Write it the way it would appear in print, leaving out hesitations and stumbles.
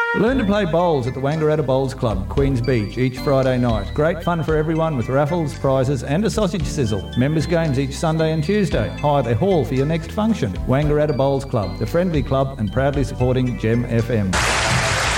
Learn to play bowls at the Wangaratta Bowls Club, Queens Beach, each Friday night. Great fun for everyone with raffles, prizes and a sausage sizzle. Members games each Sunday and Tuesday. Hire the hall for your next function. Wangaratta Bowls Club, the friendly club and proudly supporting Gem FM.